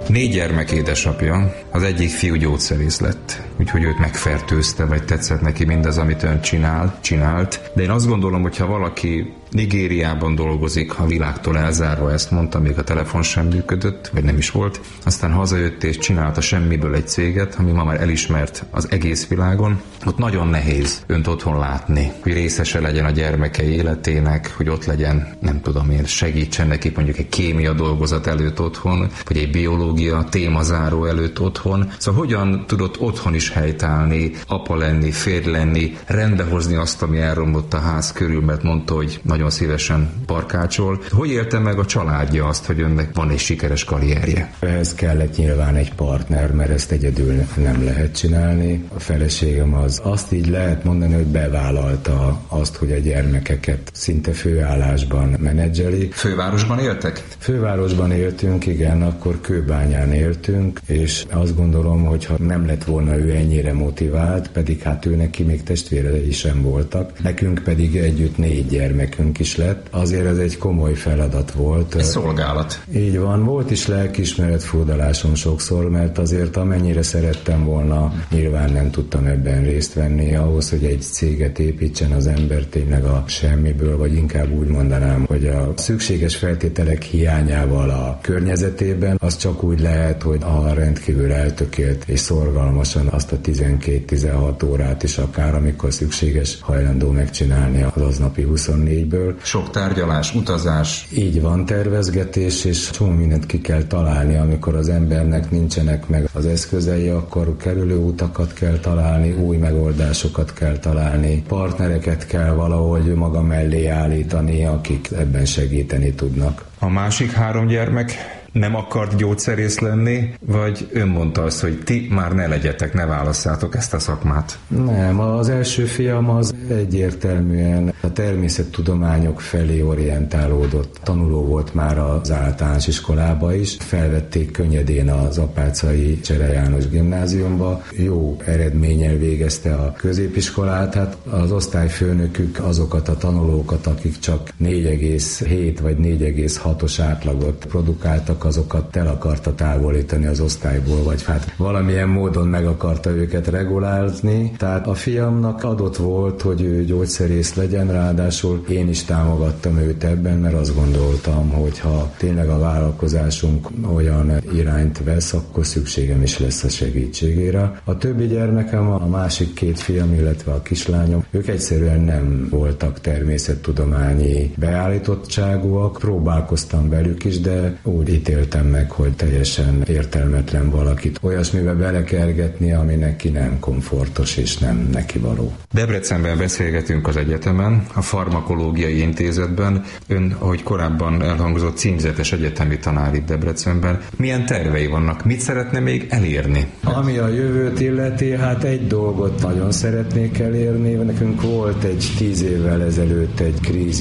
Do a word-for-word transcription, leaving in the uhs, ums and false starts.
Négy gyermek édesapja, az egyik fiú gyógyszerész lett, úgyhogy őt megfertőzte, vagy tetszett neki mindaz, amit ön csinál, csinált. De én azt gondolom, hogy ha valaki Nigériában dolgozik, a világtól elzárva, ezt mondta, még a telefon sem működött, vagy nem is volt. Aztán hazajött és csinálta semmiből egy céget, ami ma már elismert az egész világon. Ott nagyon nehéz önt otthon látni, hogy részese legyen a gyermekei életének, hogy ott legyen, nem tudom én, segítsen neki mondjuk egy kémia dolgozat előtt otthon, vagy egy biológia témazáró előtt otthon. Szóval hogyan tudott otthon is helytállni, apa lenni, férj lenni, rendbehozni azt, ami elromlott a ház körül, mert mondta, hogy nagyon szívesen parkácsol. Hogy élte meg a családja azt, hogy önnek van egy sikeres karrierje? Ehhez kellett nyilván egy partner, mert ezt egyedül nem lehet csinálni. A feleségem az azt így lehet mondani, hogy bevállalta azt, hogy a gyermekeket szinte főállásban menedzseli. Fővárosban éltek? Fővárosban éltünk, igen, akkor Kőbányán éltünk, és azt gondolom, hogy ha nem lett volna ő ennyire motivált, pedig hát ő neki még testvérei sem voltak, nekünk pedig együtt négy gyermekünk is lett. Azért ez egy komoly feladat volt. Egy szolgálat. Így van, volt is lelkiismeret furdalásom sokszor, mert azért amennyire szerettem volna, nyilván nem tudtam ebben részt venni. Ahhoz, hogy egy céget építsen az ember tényleg a semmiből, vagy inkább úgy mondanám, hogy a szükséges feltételek hiányával a környezetében, az csak úgy lehet, hogy a rendkívül eltökélt és szorgalmasan azt a tizenkét-tizenhat órát is akár, amikor szükséges, hajlandó megcsinálni az aznapi huszonnégyből. Sok tárgyalás, utazás. Így van, tervezgetés, és csomó mindent ki kell találni, amikor az embernek nincsenek meg az eszközei, akkor kerülő utakat kell találni, új megoldásokat kell találni, partnereket kell valahogy maga mellé állítani, akik ebben segíteni tudnak. A másik három gyermek nem akart gyógyszerész lenni, vagy ön mondta azt, hogy ti már ne legyetek, ne válasszátok ezt a szakmát? Nem, az első fiam az egyértelműen a természettudományok felé orientálódott. Tanuló volt már az általános iskolába is, felvették könnyedén az Apáczai Csere János gimnáziumba, jó eredménnyel végezte a középiskolát, hát az osztályfőnökük azokat a tanulókat, akik csak négy egész hét vagy négy egész hatos átlagot produkáltak, azokat el akarta távolítani az osztályból, vagy hát valamilyen módon meg akarta őket regulázni. Tehát a fiamnak adott volt, hogy ő gyógyszerész legyen, ráadásul én is támogattam őt ebben, mert azt gondoltam, hogy ha tényleg a vállalkozásunk olyan irányt vesz, akkor szükségem is lesz a segítségére. A többi gyermekem, a másik két fiam, illetve a kislányom, ők egyszerűen nem voltak természettudományi beállítottságúak, próbálkoztam velük is, de úgy ítéltem meg, hogy teljesen értelmetlen valakit olyasmibe belekergetni, ami neki nem komfortos és nem neki való. Debrecenben beszélgetünk az egyetemen, a Farmakológiai Intézetben. Ön, ahogy korábban elhangzott, címzetes egyetemi tanár itt Debrecenben. Milyen tervei vannak? Mit szeretne még elérni? Ami a jövőt illeti, hát egy dolgot nagyon szeretnék elérni. Nekünk volt egy tíz évvel ezelőtt egy krízis